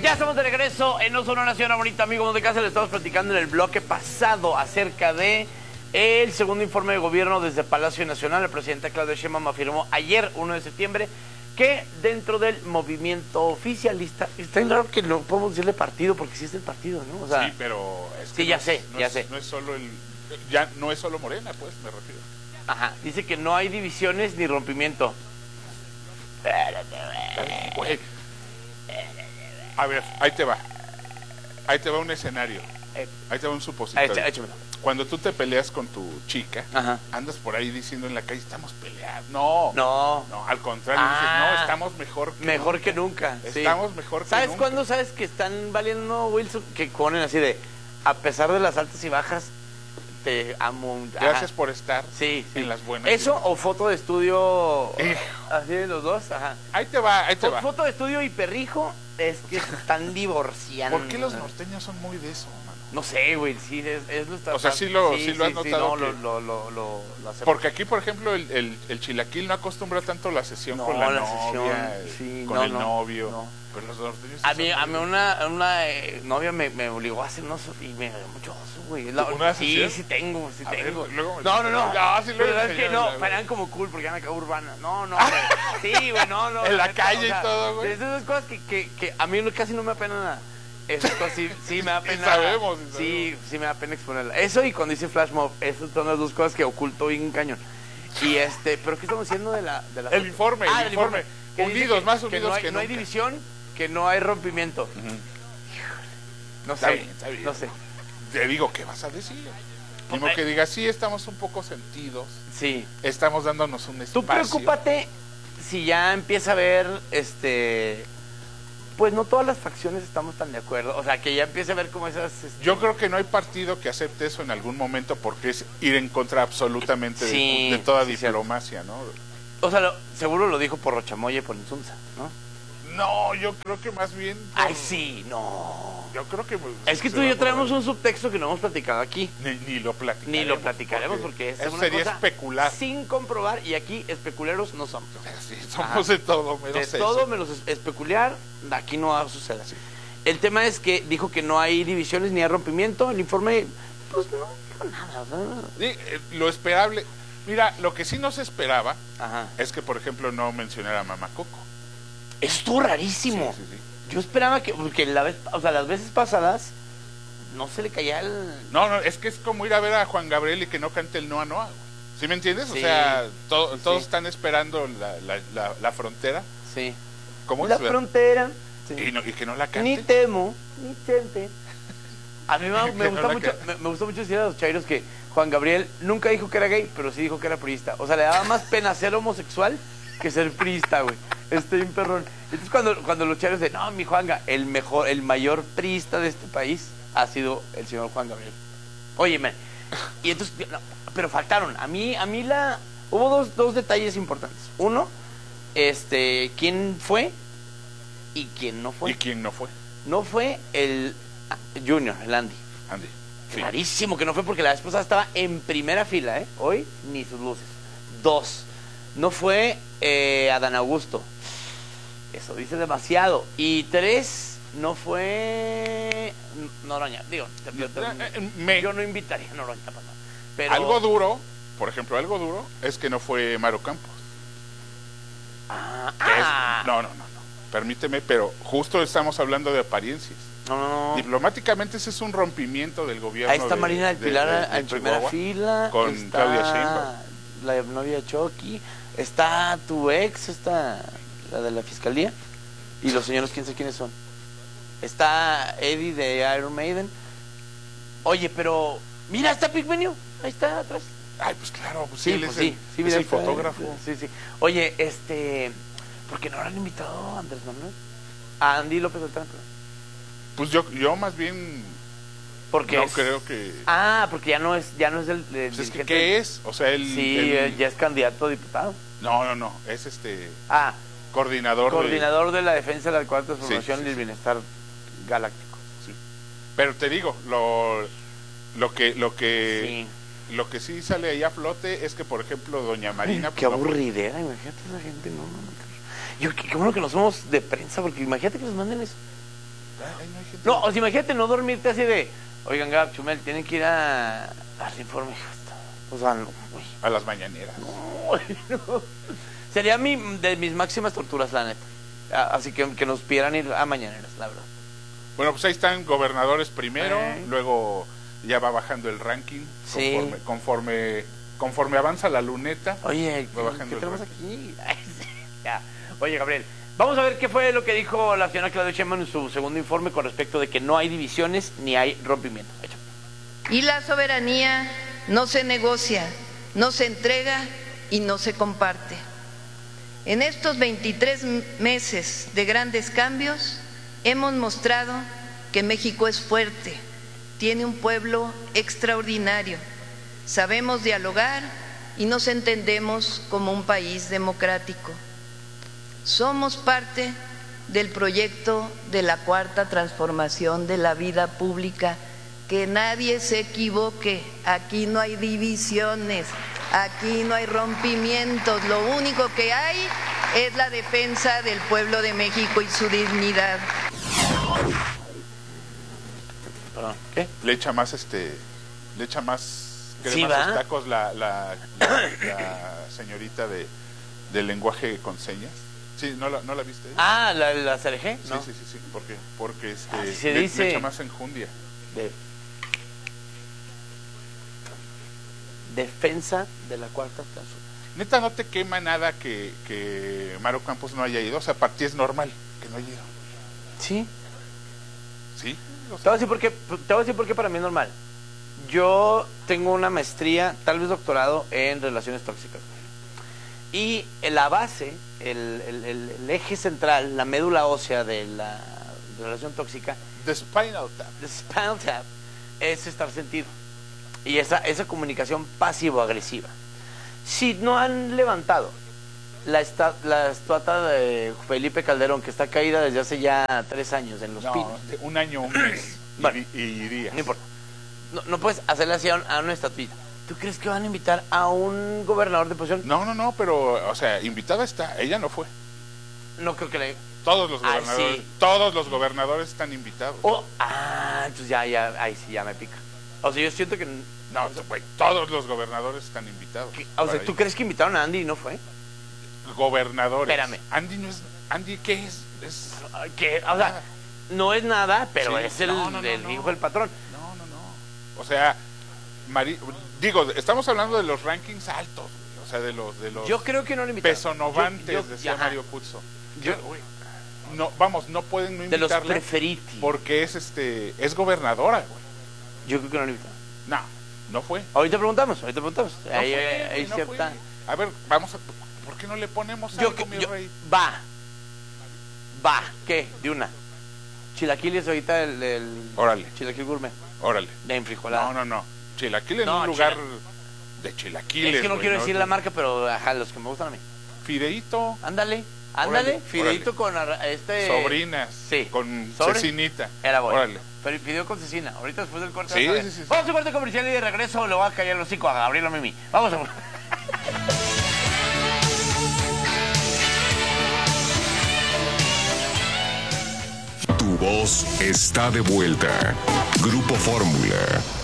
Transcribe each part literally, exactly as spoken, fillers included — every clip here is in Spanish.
Ya estamos de regreso en No Sonora Nación, bonita amigo de casa. Le estamos platicando en el bloque pasado acerca de el segundo informe de gobierno desde Palacio Nacional. El presidente Claudia Sheinbaum afirmó ayer, uno de septiembre, que dentro del movimiento oficialista, está claro que no podemos decirle partido porque sí es el partido, ¿no? O sea, sí, pero es que sí, no ya es, sé, no ya es, sé. No es solo el, ya no es solo Morena, pues, me refiero. Ajá, dice que no hay divisiones ni rompimiento. Güey. A ver, ahí te va. Ahí te va un escenario. Ahí te va un supositorio. Échamelo. Cuando tú te peleas con tu chica, Ajá. andas por ahí diciendo en la calle, estamos peleando. No. No. No, al contrario, Ah, dices, no, estamos mejor que Mejor nunca. que nunca. Sí. Estamos mejor que ¿Sabes nunca. cuándo sabes que están valiendo, Wilson? Que ponen así de, a pesar de las altas y bajas, te amo. Gracias Ajá. por estar Sí, sí. en las buenas. Eso o foto de estudio, Hijo. así de los dos, ajá. Ahí te va, ahí te Fo- va. Foto de estudio y perrijo, es que se están divorciando. ¿Por qué los norteños son muy de eso, mano? No sé, güey, sí, es, es nuestra... O sea, sí lo- sí lo has notado no, que- lo, lo, lo, lo, lo hacemos. Porque aquí, por ejemplo, el, el, el chilaquil no acostumbra tanto la sesión No, con la, la novia, sesión, sí, con no, el no, novio. no. Pero los norteños sí A son mí, a muy- mí una, una eh, novia me, me obligó a hacer unos y me dio mucho oso, güey. La- ¿Una sí, sesión? sí tengo, sí A ver, tengo. luego me- no, no, no. No, sí, luego Pero es que enséñame, no, güey. parecían como cool porque ya me acabo urbana. No, no, güey. Sí, güey, no, no. En la neta, calle y todo, güey. Esas cosas que, que, que a mí no- casi no me apena nada. Esas cosas sí, sí me da Sí pena. sabemos, sí Sí, sabemos. sí me da pena exponerla. Eso y cuando dice flash mob, esas son las dos cosas que oculto bien cañón. Y este, pero ¿qué estamos diciendo de la... De la El informe, Ah, el informe. Que dice Unidos, que- más que unidos no hay, que no hay nunca. división, que no hay rompimiento. Ujú. No Está sé, bien, está bien. no sé. Te digo, ¿qué vas a decir? Como Eh. que digas, sí, estamos un poco sentidos, Sí. estamos dándonos un espacio. Tú preocúpate si ya empieza a ver, este, pues no todas las facciones estamos tan de acuerdo. O sea, que ya empiece a ver como esas... este, Yo creo que no hay partido que acepte eso en algún momento porque es ir en contra absolutamente de- Sí, de, toda sí, diplomacia, ¿no? O sea, lo- seguro lo dijo por Rochamoya y por Insunza, ¿no? No, yo creo que más bien... por- Ay, sí, no. Yo creo que... Es que se tú y va yo por traemos ahí. un subtexto que no hemos platicado aquí. Ni, ni lo platicaremos. Ni lo platicaremos porque, es eso una sería cosa especular. sin comprobar y aquí especuleros no somos. Sí, somos Ajá. de todo, menos De eso. todo menos es- especular, aquí no va a suceder. El tema es que dijo que no hay divisiones ni hay rompimiento. El informe, pues no dijo nada. ¿no? Sí, eh, lo esperable... Mira, lo que sí no se esperaba Ajá. es que, por ejemplo, no mencionara a Mamá Coco. Eso estuvo rarísimo. Sí, sí, sí. Yo esperaba que, porque la vez, o sea, las veces pasadas no se le caía el... No, no, es que es como ir a ver a Juan Gabriel y que no cante el Noa Noa, güey. ¿Sí me entiendes? Sí. O sea, to- Sí, todos sí. están esperando la, la, la, la frontera. Sí. ¿Cómo La es? frontera. Sí. Y, no- y que no la cante. Ni temo, ni tente. A mí me, me Que gusta no la mucho, ca- me, me gusta mucho decir a los chairos que Juan Gabriel nunca dijo que era gay, pero sí dijo que era priista. O sea, le daba más pena ser homosexual que ser priista, güey. Estoy un perrón. Entonces cuando, cuando los chairos dicen, no, mi Juanga, el mejor, el mayor priista de este país ha sido el señor Juan Gabriel. Óyeme. Y entonces, no, pero faltaron. A mí, a mí la. Hubo dos, dos detalles importantes. Uno, este, quién fue y quién no fue. ¿Y quién no fue? No fue el ah, Junior, el Andy. Andy. Sí. Clarísimo que no fue porque la vez pasada estaba en primera fila, ¿eh? Hoy ni sus luces. Dos, no fue eh, Adán Augusto. Eso dice demasiado. Y tres, no fue Noroña. Digo, te- te- te- Eh, eh, me- yo no invitaría a Noroña para nada. Pero, Algo duro, por ejemplo, algo duro es que no fue Mario Campos. Ah, Que es- ah. no, no, no, no. Permíteme, pero justo estamos hablando de apariencias. no, no, no. Diplomáticamente ese es un rompimiento del gobierno. Ahí está de- Marina del de- Pilar de- de en primera Chihuahua, fila. con está Claudia Sheinbaum. la novia Chucky. Está tu ex, está la de la fiscalía. Y los señores, quién sé quiénes son. Está Eddie de Iron Maiden. Oye, pero mira, está Pigmenio. Ahí está atrás. Ay, pues claro, pues Sí, él pues es sí. el, sí, es mira, el ahí está. fotógrafo. Sí, sí. Oye, este. ¿Por qué no han invitado a Andrés Manuel? A Andy López Beltrán. perdón. Pues yo, yo más bien Porque no es- creo que... Ah, porque ya no es, ya no es el, el Pues es que, dirigente. ¿qué es? O sea, él... Sí, él- él ya es candidato a diputado. No, no, no, es este Ah, coordinador. de- coordinador de la defensa de la cuarta transformación Sí, sí, y el sí. bienestar galáctico. sí. Pero te digo, lo, lo que lo que lo que sí sale ahí a flote es que, por ejemplo, doña Marina... Ay, qué pues, no fue- aburridera, imagínate esa gente, no, no, no. Yo, qué, qué bueno que no somos de prensa, porque imagínate que nos manden eso. Ay, no, hay gente... No, o sea, imagínate no dormirte así de, oigan, Gab, Chumel, tienen que ir a al informe. O sea, no, uy. A las mañaneras. Uy, no. Sería mi, de mis máximas torturas, la neta. Así que que nos pidieran ir a mañaneras, la verdad. Bueno, pues ahí están gobernadores primero, Eh. luego ya va bajando el ranking Sí. conforme, conforme, conforme avanza la luneta. Oye, Va ¿qué, bajando ¿qué el tenemos ranking. aquí? Ay, sí, ya. Oye, Gabriel, vamos a ver qué fue lo que dijo la señora Claudia Sheinbaum en su segundo informe con respecto de que no hay divisiones ni hay rompimiento. Hecho. Y la soberanía no se negocia, no se entrega y no se comparte. En estos veintitrés meses de grandes cambios hemos mostrado que México es fuerte, tiene un pueblo extraordinario, sabemos dialogar y nos entendemos como un país democrático. Somos parte del proyecto de la cuarta transformación de la vida pública. Que nadie se equivoque, aquí no hay divisiones, aquí no hay rompimientos, lo único que hay es la defensa del pueblo de México y su dignidad. Perdón, ¿qué? Le echa más este, le echa más crema Sí, a ¿va? sus tacos la, la, la, la señorita de, del lenguaje con señas. Sí, ¿no la, no la viste? Ah, ¿la, la C R G? Sí, No. sí, sí, sí, ¿por qué? Porque este, Así se le, dice. le echa más enjundia. De defensa de la cuarta transformación. Neta, no te quema nada que, que Maru Campos no haya ido. O sea, para ti es normal que no haya ido. Sí. ¿Sí? O Te sea, voy a decir por qué, te voy a decir por qué para mí es normal. Yo tengo una maestría, tal vez doctorado, en relaciones tóxicas. Y la base, el, el, el, el eje central, la médula ósea de la, de la relación tóxica, The Spinal Tap. the spinal tap, es estar sentido. Y esa, esa comunicación pasivo-agresiva. Si no han levantado la, esta, la estatua de Felipe Calderón, que está caída desde hace ya tres años en Los No, Pinos. de un año, un mes. Bueno, y, y irías. No importa. No, no puedes hacerle así a, un- a una estatuilla. ¿Tú crees que van a invitar a un gobernador de posición? No, no, no, pero, o sea, invitada está. Ella no fue. No creo que le... Todos los Ah, gobernadores, sí. todos los gobernadores están invitados. Oh, ah, entonces ya, ya, ahí sí, ya me pica. O sea, yo siento que... No, güey, todos los gobernadores están invitados. que- o sea, para ¿tú ir. crees que invitaron a Andy y no fue? Gobernadores. Espérame. Andy no es. Andy, ¿qué es? Es. Ay, que, o sea, no es nada, pero Sí. es el, No, no, no, el no. hijo del patrón. No, no, no. O sea, Mari- digo, estamos hablando de los rankings altos, güey, o sea, de los de los Yo creo que no lo invitaron. pesonovantes, Yo- yo- decía ajá. Mario Puzo. Yo- Yo, güey, no, vamos, no pueden no De los invitarla preferitis. porque es este es gobernadora, güey. Yo creo que no lo invitaron. No, no fue. Ahorita preguntamos, ahorita preguntamos. No ahí fue, hay, güey, hay no cierta... fue. A ver, vamos a ¿por qué no le ponemos Yo, algo, que- mi yo- rey? va. Va. ¿Qué? De una. Chilaquiles ahorita el, el Órale. chilaquil gourmet. Órale. De enfrijolada. No, no, no. Chilaquil en No, un lugar chila- de chilaquiles. Es que no güey, quiero decir la marca, pero ajá, los que me gustan a mí. Fideíto, Ándale, ándale, Órale, fideito con arra- este... sobrinas, sí. con ¿Sobre? cecinita. Era bueno. Órale. Pero fideo con cecina. Ahorita después del corte. Sí, vas a ver. sí, sí, sí. Vamos a un corte comercial y de regreso le voy a callar los hocico a Gabriel Mimi. Vamos a... Tu voz está de vuelta. Grupo Fórmula.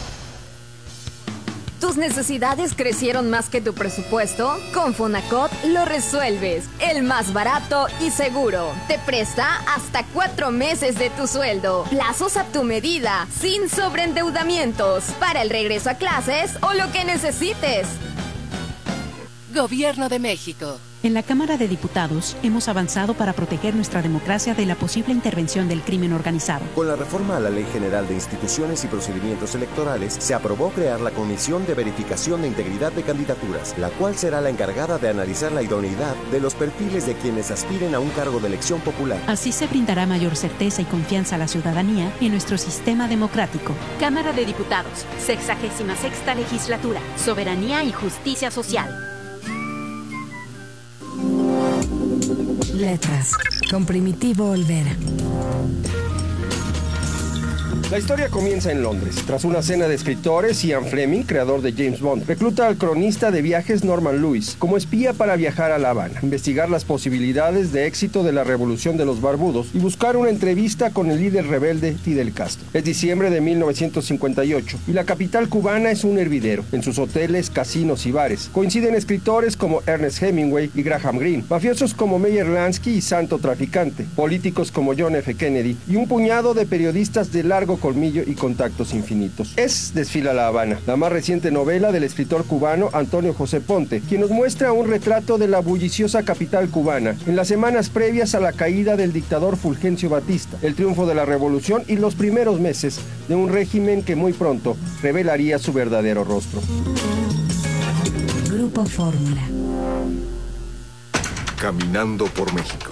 ¿Tus necesidades crecieron más que tu presupuesto? Con Fonacot lo resuelves. El más barato y seguro. Te presta hasta cuatro meses de tu sueldo. Plazos a tu medida, sin sobreendeudamientos. Para el regreso a clases o lo que necesites. Gobierno de México. En la Cámara de Diputados hemos avanzado para proteger nuestra democracia de la posible intervención del crimen organizado. Con la reforma a la Ley General de Instituciones y Procedimientos Electorales, se aprobó crear la Comisión de Verificación de Integridad de Candidaturas, la cual será la encargada de analizar la idoneidad de los perfiles de quienes aspiren a un cargo de elección popular. Así se brindará mayor certeza y confianza a la ciudadanía en nuestro sistema democrático. Cámara de Diputados, sexagésima sexta legislatura, soberanía y justicia social. Letras, con Primitivo Olvera. La historia comienza en Londres. Tras una cena de escritores, Ian Fleming, creador de James Bond, recluta al cronista de viajes Norman Lewis como espía para viajar a La Habana, investigar las posibilidades de éxito de la revolución de los barbudos y buscar una entrevista con el líder rebelde Fidel Castro. Es diciembre de mil novecientos cincuenta y ocho y la capital cubana es un hervidero. En sus hoteles, casinos y bares coinciden escritores como Ernest Hemingway y Graham Greene, mafiosos como Meyer Lansky y Santo Traficante, políticos como John F. Kennedy y un puñado de periodistas de largo colmillo y contactos infinitos. Es Desfila La Habana, la más reciente novela del escritor cubano Antonio José Ponte, quien nos muestra un retrato de la bulliciosa capital cubana en las semanas previas a la caída del dictador Fulgencio Batista, el triunfo de la revolución y los primeros meses de un régimen que muy pronto revelaría su verdadero rostro. Grupo Fórmula. Caminando por México.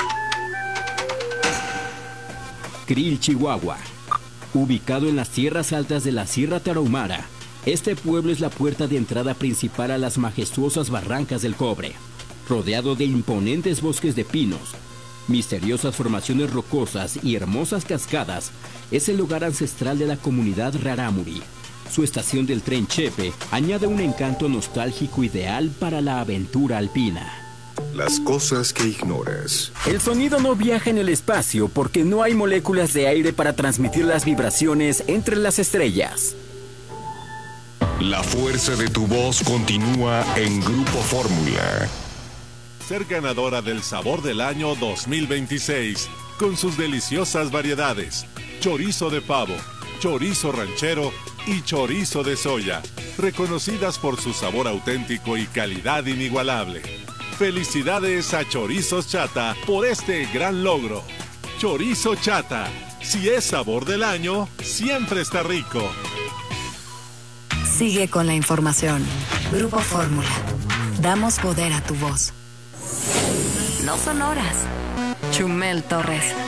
Krill, Chihuahua. Ubicado en las tierras altas de la Sierra Tarahumara, este pueblo es la puerta de entrada principal a las majestuosas barrancas del Cobre, rodeado de imponentes bosques de pinos, misteriosas formaciones rocosas y hermosas cascadas. Es el lugar ancestral de la comunidad Rarámuri. Su estación del tren Chepe añade un encanto nostálgico ideal para la aventura alpina. Las cosas que ignoras. El sonido no viaja en el espacio porque no hay moléculas de aire para transmitir las vibraciones entre las estrellas. La fuerza de tu voz continúa en Grupo Fórmula. Ser ganadora del Sabor del Año dos mil veintiséis, con sus deliciosas variedades: chorizo de pavo, chorizo ranchero y chorizo de soya, reconocidas por su sabor auténtico y calidad inigualable. Felicidades a Chorizos Chata por este gran logro. Chorizo Chata, si es sabor del año, siempre está rico. Sigue con la información. Grupo Fórmula. Damos poder a tu voz. No son horas. Chumel Torres.